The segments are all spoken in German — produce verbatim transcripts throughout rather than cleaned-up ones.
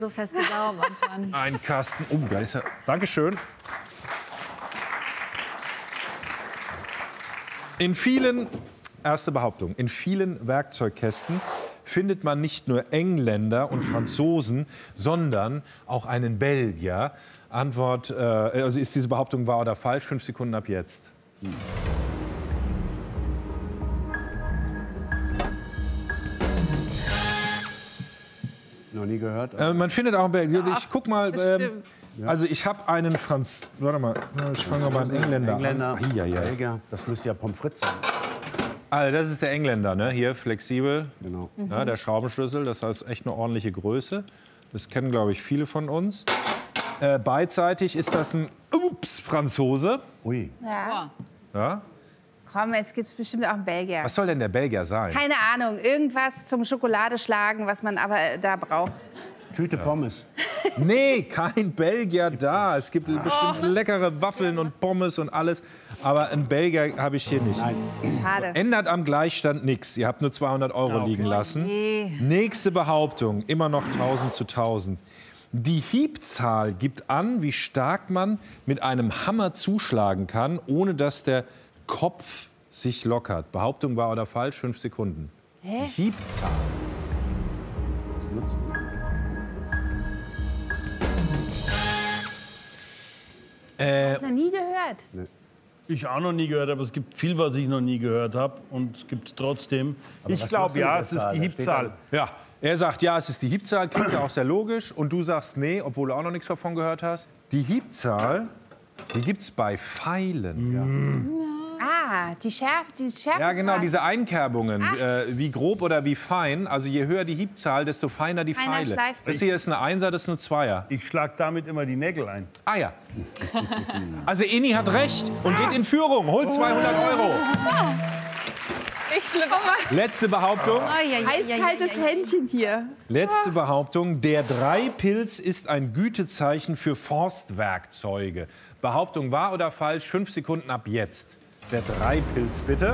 So feste Daumen, Antoine. Ein Kasten. Oh, da ist er. Dankeschön. In vielen, erste Behauptung, in vielen Werkzeugkästen findet man nicht nur Engländer und Franzosen, sondern auch einen Belgier. Antwort, äh, also ist diese Behauptung wahr oder falsch? Fünf Sekunden ab jetzt. Hm. Noch nie gehört. Äh, man findet auch einen Belgier. Ich guck mal. Ähm, Ja. also ich habe einen Franz. Warte mal, ich fange mal beim Engländer Engländer, an. Hi, hi, hi. Belgier, das müsste ja Pommes frites sein. Also das ist der Engländer, ne? Hier flexibel. Genau. Ja, der Schraubenschlüssel, das heißt echt eine ordentliche Größe. Das kennen, glaube ich, viele von uns. Äh, beidseitig ist das ein Ups Franzose. Ui. Ja. Ja? Komm, es gibt bestimmt auch einen Belgier. Was soll denn der Belgier sein? Keine Ahnung, irgendwas zum Schokolade schlagen, was man aber äh, da braucht. Tüte Pommes. Nee, kein Belgier da. Es gibt bestimmt leckere Waffeln und Pommes und alles. Aber einen Belgier habe ich hier nicht. Nein. Schade. Ändert am Gleichstand nichts. Ihr habt nur zweihundert Euro okay. liegen lassen. Je. Nächste Behauptung, immer noch tausend zu tausend. Die Hiebzahl gibt an, wie stark man mit einem Hammer zuschlagen kann, ohne dass der Kopf sich lockert. Behauptung wahr oder falsch? Fünf Sekunden. Hä? Die Hiebzahl. Was nutzt denn? Äh, Noch nie gehört. Ich auch noch nie gehört, aber es gibt viel, was ich noch nie gehört habe und es gibt es trotzdem. Ich was glaube, machst du ja, mit es der ist Zahl? die Da steht Hiebzahl. ja, er sagt, ja, es ist die Hiebzahl. Klingt ja auch sehr logisch. Und du sagst, nee, obwohl du auch noch nichts davon gehört hast. Die Hiebzahl, die gibt es bei Pfeilen. Ah, die Schärfe, die Schärfe. Ja, genau, diese Einkerbungen, äh, wie grob oder wie fein. Also je höher die Hiebzahl, desto feiner die Feiner Pfeile. schleift Das sich. hier ist eine Einser, das ist eine Zweier. Ich schlage damit immer die Nägel ein. Ah ja. Also Eni hat recht und geht in Führung, holt zweihundert Euro. Ich flippe. Letzte Behauptung. Eiskaltes Händchen hier. Letzte Behauptung. Der Dreipilz ist ein Gütezeichen für Forstwerkzeuge. Behauptung wahr oder falsch? Fünf Sekunden ab jetzt. Der Dreipilz, bitte.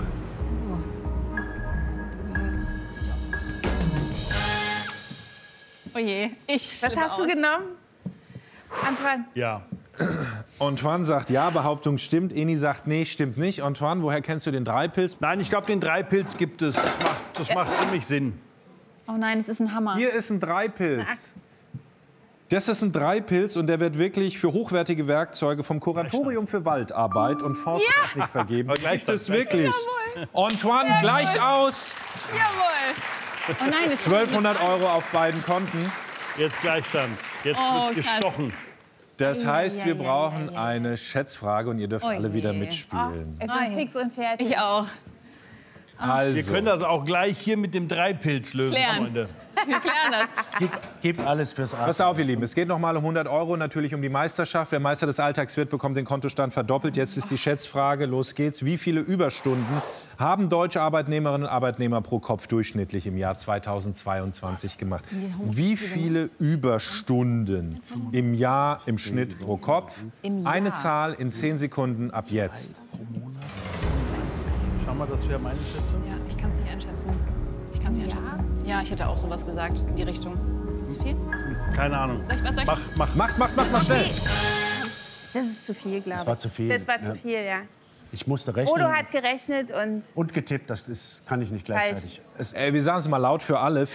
Oh je, ich Was flippe hast du aus. genommen? Antoine. Ja. Antoine sagt ja, Behauptung stimmt. Eni sagt nee, stimmt nicht. Antoine, woher kennst du den Dreipilz? Nein, ich glaube, den Dreipilz gibt es. Das macht, das macht ziemlich Sinn. Oh nein, es ist ein Hammer. Hier ist ein Dreipilz. Das ist ein Dreipilz und der wird wirklich für hochwertige Werkzeuge vom Kuratorium für Waldarbeit und Forsttechnik vergeben. Aber gleich Gibt es das- wirklich. Antoine gleicht aus. Jawohl. Oh nein, es zwölfhundert Euro auf beiden Konten. Jetzt Gleichstand. Jetzt Oh, wird krass. gestochen. Das Ja, heißt, ja, wir ja, brauchen ja, ja, ja. eine Schätzfrage und ihr dürft Oh alle wieder je. mitspielen. Ich bin Ah, ja. fix und fertig. Ich auch. Wir Also, können das auch gleich hier mit dem Dreipilz lösen, Klären. Freunde. Wir klären das. Gib, gib alles fürs pass Arzt. auf, ihr Lieben. Es geht noch mal um hundert Euro, natürlich um die Meisterschaft. Wer Meister des Alltags wird, bekommt den Kontostand verdoppelt. Jetzt ist die Schätzfrage. Los geht's. Wie viele Überstunden haben deutsche Arbeitnehmerinnen und Arbeitnehmer pro Kopf durchschnittlich im Jahr zweitausendzweiundzwanzig gemacht? Wie viele Überstunden im Jahr im Schnitt pro Kopf? Im Jahr. Eine Zahl in zehn Sekunden ab jetzt. Schau mal, das wäre meine Schätzung. Ja, ich kann es nicht einschätzen. Ich kann es nicht einschätzen. Ja, ich hätte auch sowas gesagt in die Richtung. Ist das zu viel? Keine Ahnung. Soll ich, was soll ich? Mach, mach. Macht, macht, macht mal schnell. Das ist zu viel, glaube ich. Das war zu viel. Das war zu Ja. viel, ja. Ich musste rechnen Odo hat gerechnet und und getippt. Das ist, kann ich nicht gleichzeitig. Es, äh, wir sagen es mal laut für alle.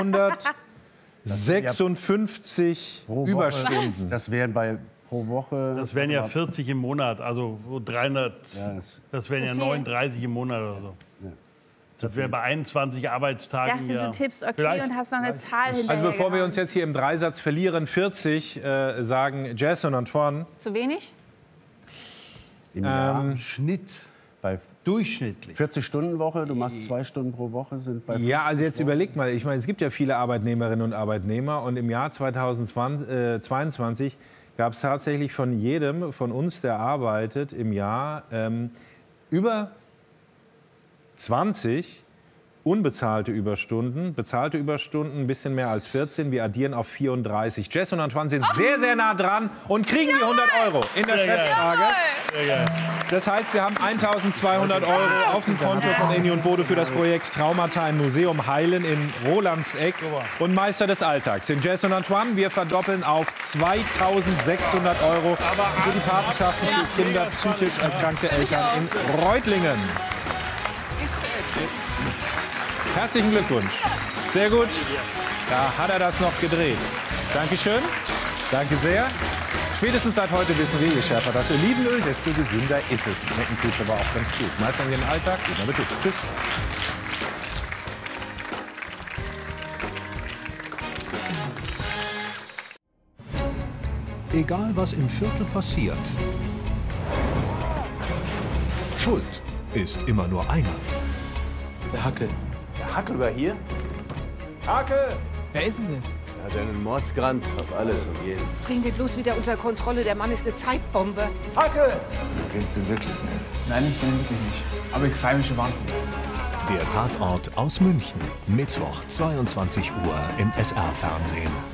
vierhundertsechsundfünfzig Pro Woche. Überstunden. Das wären bei pro Woche. Das wären ja vierzig im Monat, also so dreihundert. Ja, das- Das wären Zu ja viel. neununddreißig im Monat oder so. Das wäre bei einundzwanzig ich Arbeitstagen. dachte, ja. du tippst okay Vielleicht- und hast noch eine Zahl hinterher. Also bevor wir gehauen. uns jetzt hier im Dreisatz verlieren, vierzig, äh, sagen Jess und Antoine. Zu wenig? Im Jahr Ähm, Schnitt. bei Durchschnittlich. vierzig-Stunden-Woche, du machst zwei Stunden pro Woche, sind bei Ja, also jetzt überlegt mal, ich meine, es gibt ja viele Arbeitnehmerinnen und Arbeitnehmer und im Jahr zweitausendzweiundzwanzig gab es tatsächlich von jedem von uns, der arbeitet, im Jahr ähm, über zwanzig, unbezahlte Überstunden. Bezahlte Überstunden ein bisschen mehr als vierzehn. Wir addieren auf vierunddreißig. Jess und Antoine sind sehr, sehr nah dran und kriegen die hundert Euro in der Schätzfrage. Das heißt, wir haben eintausendzweihundert Euro auf dem Konto von Eni und Bode für das Projekt Traumata im Museum Heilen in Rolandseck. Und Meister des Alltags sind Jess und Antoine. Wir verdoppeln auf zweitausendsechshundert Euro für die Patenschaften für Kinder psychisch erkrankte Eltern in Reutlingen. Herzlichen Glückwunsch. Sehr gut. Da hat er das noch gedreht. Dankeschön. Danke sehr. Spätestens seit heute wissen wir, je schärfer das Olivenöl, desto gesünder ist es. Schmecken tut es aber auch ganz gut. Meistern wir den Alltag. Guten Appetit. Tschüss. Egal was im Viertel passiert, Schuld ist immer nur einer. Der Hackel. Der Hackel war hier? Hackel! Wer ist denn das? Er hat einen Mordsgrand auf alles und jeden. Bring den bloß wieder unter Kontrolle. Der Mann ist eine Zeitbombe. Hackel! Du kennst ihn wirklich nicht. Nein, ich kenne ihn wirklich nicht. Aber ich freue mich schon wahnsinnig. Der Tatort aus München. Mittwoch, zweiundzwanzig Uhr im S R-Fernsehen.